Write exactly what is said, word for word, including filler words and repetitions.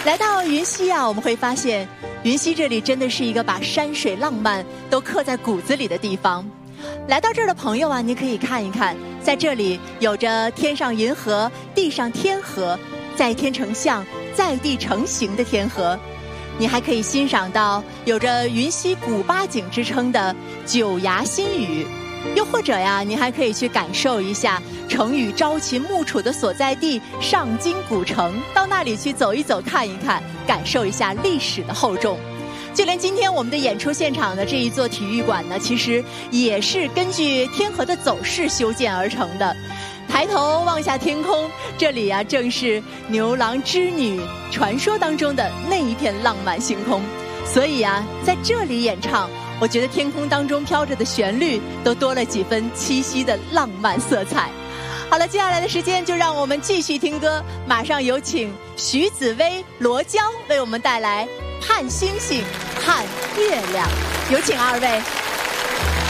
来到云溪啊，我们会发现云溪这里真的是一个把山水浪漫都刻在骨子里的地方。来到这儿的朋友啊，你可以看一看，在这里有着天上银河，地上天河，在天成象，在地成形的天河。你还可以欣赏到有着云溪古八景之称的九崖新屿，又或者呀，你还可以去感受一下成语朝秦暮楚的所在地上京古城，到那里去走一走看一看，感受一下历史的厚重。就连今天我们的演出现场的这一座体育馆呢，其实也是根据天河的走势修建而成的。抬头望下天空，这里啊正是牛郎织女传说当中的那一片浪漫星空。所以啊，在这里演唱，我觉得天空当中飘着的旋律都多了几分栖息的浪漫色彩。好了，接下来的时间就让我们继续听歌，马上有请徐子薇、罗娇为我们带来《盼星星看月亮》，有请二位。